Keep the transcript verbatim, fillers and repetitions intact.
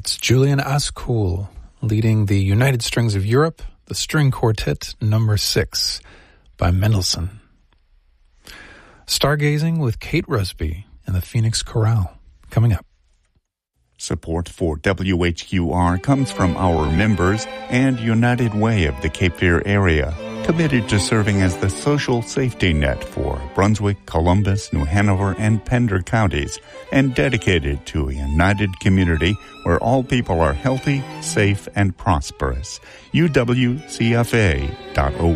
It's Julian Ascool leading the United Strings of Europe, the String Quartet number six by Mendelssohn. Stargazing with Kate Rusby and the Phoenix Chorale coming up. Support for W H Q R comes from our members and United Way of the Cape Fear area, committed to serving as the social safety net for Brunswick, Columbus, New Hanover, and Pender counties, and dedicated to a united community where all people are healthy, safe, and prosperous. U W C F A dot org.